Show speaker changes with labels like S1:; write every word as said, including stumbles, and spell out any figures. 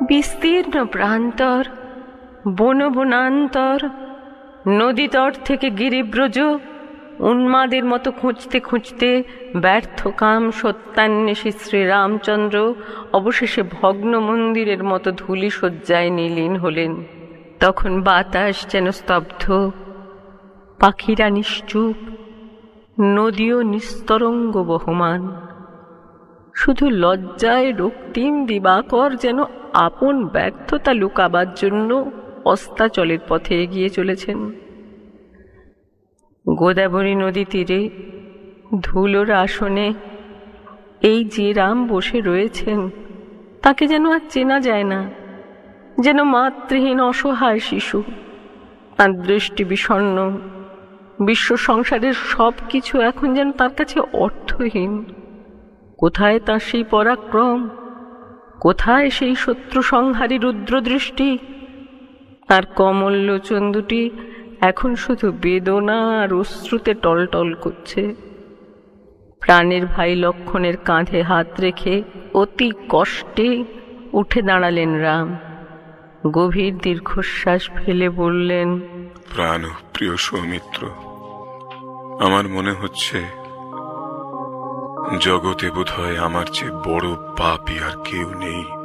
S1: বিস্তীর্ণ প্রান্তর, বন বনান্তর, নদীতট থেকে গিরিব্রজ উন্মাদের মতো খুঁজতে খুঁজতে ব্যর্থকাম সত্যান্বেষী শ্রীরামচন্দ্র অবশেষে ভগ্ন মন্দিরের মতো ধূলিসজ্জায় নীলীন হলেন। তখন বাতাস যেন স্তব্ধ, পাখিরা নিশ্চুপ, নদীও নিস্তরঙ্গ বহমান। শুধু লজ্জায় রক্তিম দিবাকর যেন আপন ব্যর্থতা লুকাবার জন্য অস্তাচলের পথে এগিয়ে চলেছেন। গোদাবরী নদী তীরে ধুলোর আসনে এই যে রাম বসে রয়েছেন, তাকে যেন আর চেনা যায় না, যেন মাতৃহীন অসহায় শিশু। তাঁর দৃষ্টি বিষণ্ণ, বিশ্ব সংসারের সব কিছু এখন যেন তার কাছে অর্থহীন। কোথায় তার সেই পরাক্রম, কোথায় সেই শত্রু সংহারী রুদ্রদৃষ্টি? তার কমল লোচন দুটি এখন শুধু বেদনা আর অশ্রুতে টলটল করছে। প্রাণের ভাই লক্ষণের কাঁধে হাত রেখে অতি কষ্টে উঠে দাঁড়ালেন রাম। গভীর দীর্ঘশ্বাস ফেলে বললেন,
S2: প্রাণ প্রিয় সৌমিত্র, আমার মনে হচ্ছে জগতে বোধহয় আমার চেয়ে বড় পাপী আর কেউ নেই।